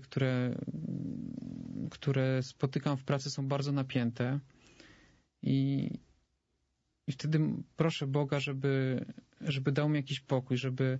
które spotykam w pracy, są bardzo napięte i wtedy proszę Boga, żeby dał mi jakiś pokój, żeby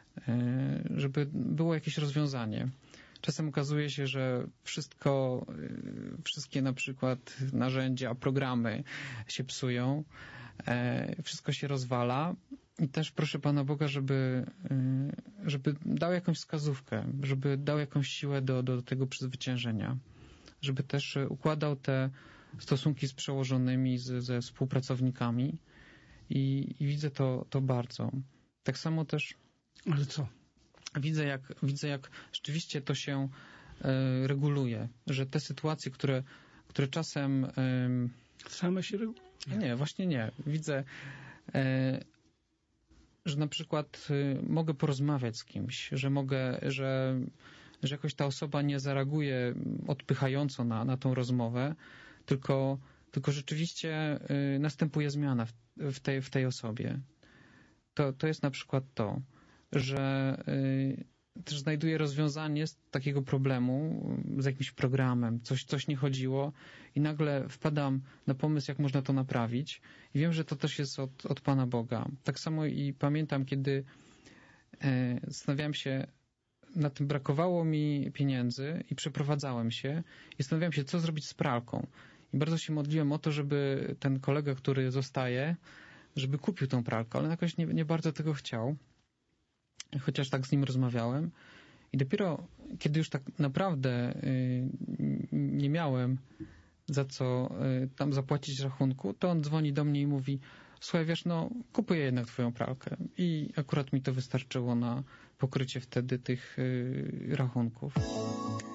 było jakieś rozwiązanie. Czasem okazuje się, że wszystkie na przykład narzędzia, programy się psują, wszystko się rozwala i też proszę Pana Boga, żeby dał jakąś wskazówkę, żeby dał jakąś siłę do tego przezwyciężenia, żeby też układał te stosunki z przełożonymi, ze współpracownikami i widzę to bardzo. Tak samo też... Ale co? Widzę, jak rzeczywiście to się reguluje, że te sytuacje, które czasem... Same się regulują? Nie, właśnie nie. Widzę, że na przykład mogę porozmawiać z kimś, że jakoś ta osoba nie zareaguje odpychająco na tą rozmowę, tylko rzeczywiście następuje zmiana w tej osobie. To jest na przykład to, że też znajduję rozwiązanie z takiego problemu, z jakimś programem, coś nie chodziło i nagle wpadam na pomysł, jak można to naprawić i wiem, że to też jest od Pana Boga. Tak samo i pamiętam, kiedy zastanawiałem się nad tym, brakowało mi pieniędzy i przeprowadzałem się i zastanawiałem się, co zrobić z pralką. I bardzo się modliłem o to, żeby ten kolega, który zostaje, żeby kupił tą pralkę, ale jakoś nie bardzo tego chciał. Chociaż tak z nim rozmawiałem i dopiero kiedy już tak naprawdę nie miałem za co tam zapłacić rachunku, to on dzwoni do mnie i mówi: słuchaj, wiesz, kupuję jednak twoją pralkę. I akurat mi to wystarczyło na pokrycie wtedy tych rachunków.